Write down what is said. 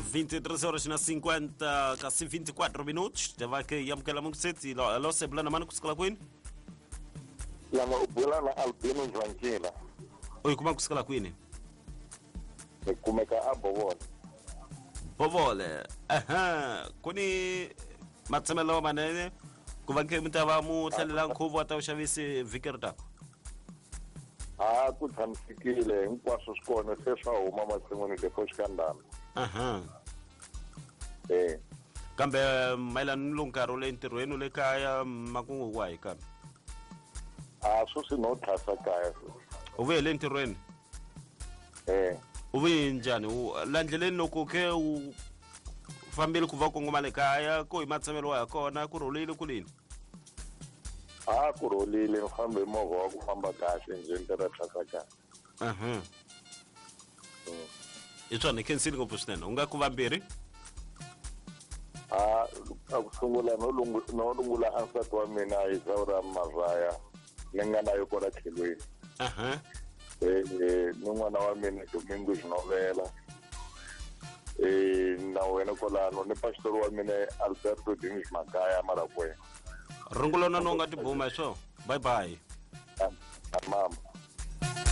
23 horas na 50, quase 24 minutos. Tava que ia mkela mungu seti. Lo se blana manu kusikala kwini? Lama ubulana Albino Zwankila. Oi, kuma kusikala kwini? Kumeka Bovole. Bovole. Aha. Kuni matsemelo manene. Kuvanke mtava mu hlalela nkhuvo ata ushavisi vikeri tako. Ku tshamisekile hinkwaswo swi kona se swa huma matsin'wini depo xikandana. Aha. Kambe mayelana lo nkarhi le ntirhweni le kaya makungu wa hi kambe. Swo swi no thasa kaya. U vuye le ntirhweni? U vuye njhani? La ndleleni loko ke u fambile ku va kongoma le kaya ko hi matsemelo ya kona ku rhulile kulini? Ku rhulile ni fambe movha wa ku famba kahle njhe ntirha thasa kaya. Aha. Hi swona khensile ngopfu swinene u nga ku vambirhi? A ku sungula no lungula ansati wa mina hi Zaura Mazaya ni nga na yoko la tlhelweni. Aha. Ni n'wana wa mina Domingo Zinovela. Na wena kolano ni pastor wa mina Alberto Dinis Makaya Marakwena. Rungulona no nga tibuma hi swo. Bye bye. Mama.